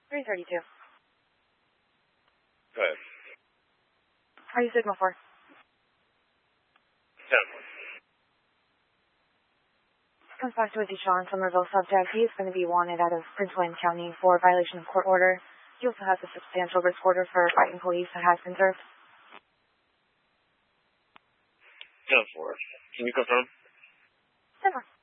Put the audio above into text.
332. Go ahead. Are you Sigma 4? 10-4. Comes back to a Deshaun Somerville subject. He is going to be wanted out of Prince William County for violation of court order. He also has a substantial risk order for fighting police that has been served. 10-4. Can you confirm? 10-4.